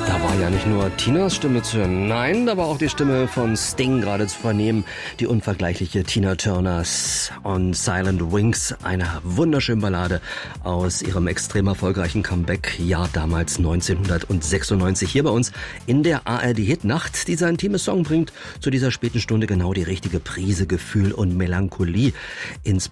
Da war ja nicht nur Tinas Stimme zu hören, nein, da war auch die Stimme von Sting gerade zu vernehmen. Die unvergleichliche Tina Turners on Silent Wings, eine wunderschöne Ballade aus ihrem extrem erfolgreichen Comeback-Jahr damals 1996 hier bei uns in der ARD-Hitnacht. Dieser intime Song bringt zu dieser späten Stunde genau die richtige Prise Gefühl und Melancholie ins